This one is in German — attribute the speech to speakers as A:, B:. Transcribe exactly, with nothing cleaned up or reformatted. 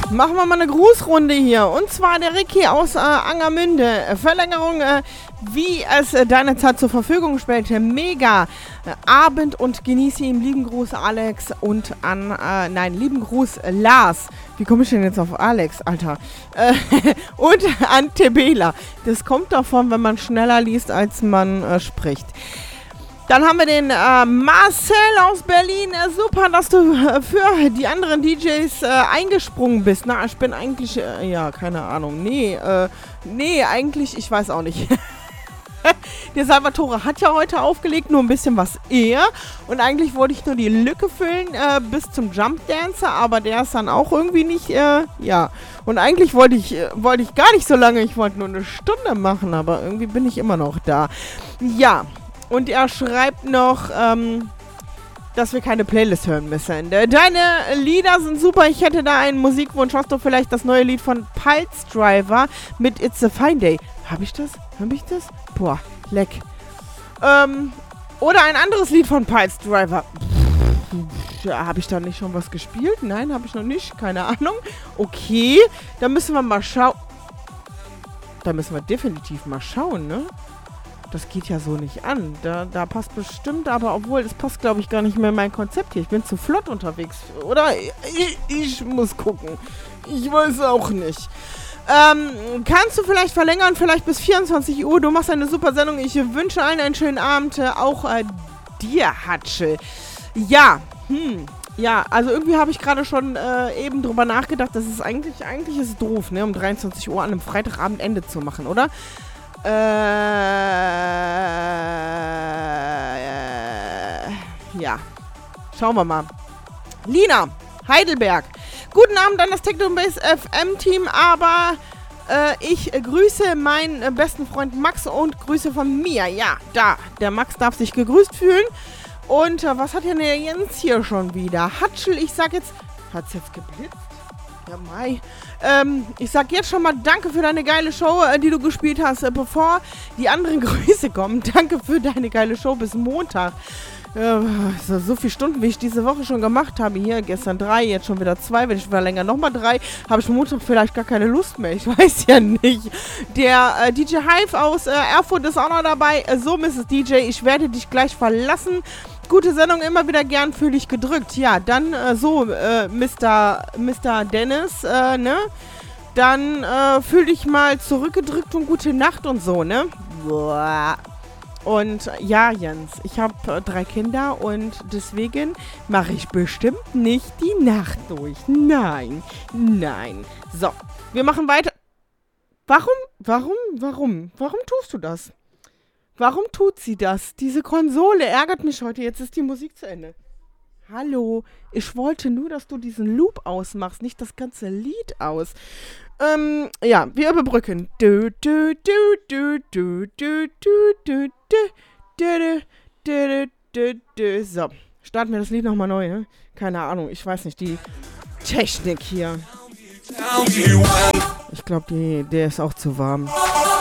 A: Machen wir mal eine Grußrunde hier. Und zwar der Ricky aus äh, Angermünde. Verlängerung, äh, wie es äh, deine Zeit zur Verfügung stellte. Mega. Äh, Abend und genieße ihn. Lieben Gruß Alex und an, äh, nein, lieben Gruß äh, Lars. Wie komme ich denn jetzt auf Alex, Alter? Äh, und an Tebela. Das kommt davon, wenn man schneller liest, als man äh, spricht. Dann haben wir den äh, Marcel aus Berlin. Äh, super, dass du äh, für die anderen D Js äh, eingesprungen bist. Na, ich bin eigentlich, äh, ja, keine Ahnung. Nee, äh, nee, eigentlich, ich weiß auch nicht. Der Salvatore hat ja heute aufgelegt, nur ein bisschen was eher. Und eigentlich wollte ich nur die Lücke füllen äh, bis zum Jump Dancer, aber der ist dann auch irgendwie nicht, äh, ja. Und eigentlich wollte ich, äh, wollte ich gar nicht so lange, ich wollte nur eine Stunde machen, aber irgendwie bin ich immer noch da. Ja. Und er schreibt noch, ähm, dass wir keine Playlist hören müssen. Deine Lieder sind super. Ich hätte da einen Musikwunsch. Hast du vielleicht das neue Lied von Pulse Driver mit It's a Fine Day? Hab ich das? Hab ich das? Boah, leck. Ähm, oder ein anderes Lied von Pulse Driver. Ja, habe ich da nicht schon was gespielt? Nein, habe ich noch nicht. Keine Ahnung. Okay, da müssen wir mal schauen. Da müssen wir definitiv mal schauen, ne? Das geht ja so nicht an. Da, da passt bestimmt, aber obwohl, das passt, glaube ich, gar nicht mehr in mein Konzept hier. Ich bin zu flott unterwegs. Oder? Ich, ich muss gucken. Ich weiß auch nicht. Ähm, kannst du vielleicht verlängern, vielleicht bis vierundzwanzig Uhr? Du machst eine super Sendung. Ich wünsche allen einen schönen Abend. Äh, auch äh, dir, Hatschel. Ja, hm. Ja, also irgendwie habe ich gerade schon äh, eben drüber nachgedacht, dass es eigentlich, eigentlich ist es doof, ne, um dreiundzwanzig Uhr an einem Freitagabend Ende zu machen, oder? Äh, äh, ja, schauen wir mal. Lina, Heidelberg. Guten Abend an das Techno-Base F M-Team, aber äh, ich grüße meinen äh, besten Freund Max und Grüße von mir. Ja, da, der Max darf sich gegrüßt fühlen. Und äh, was hat denn der Jens hier schon wieder? Hatschel, ich sag jetzt, hat's jetzt geblitzt? Ja, Mai. Ähm, ich sag jetzt schon mal danke für deine geile Show, äh, die du gespielt hast, äh, bevor die anderen Grüße kommen. Danke für deine geile Show bis Montag. Äh, so, so viele Stunden, wie ich diese Woche schon gemacht habe. Hier, gestern drei, jetzt schon wieder zwei. Wenn ich verlängere, nochmal drei. Habe ich Montag vielleicht gar keine Lust mehr. Ich weiß ja nicht. Der äh, D J Hive aus äh, Erfurt ist auch noch dabei. Äh, so, Misses D J, ich werde dich gleich verlassen. Gute Sendung, immer wieder gern, fühle dich gedrückt. Ja, dann äh, so, äh, Mister Mister Dennis, äh, ne? Dann äh, fühl dich mal zurückgedrückt und gute Nacht und so, ne? Boah. Und äh, ja, Jens, ich habe äh, drei Kinder und deswegen mache ich bestimmt nicht die Nacht durch. Nein, nein. So, wir machen weiter. Warum, warum, warum, warum tust du das? Warum tut sie das? Diese Konsole ärgert mich heute. Jetzt ist die Musik zu Ende. Hallo, ich wollte nur, dass du diesen Loop ausmachst, nicht das ganze Lied aus. Ähm, ja, wir überbrücken. Du, du, du, du, du, du, du, du, du, du, du, du. So, starten wir das Lied nochmal neu, ne? Keine Ahnung, ich weiß nicht, die Technik hier. Ich glaube, der ist auch zu warm.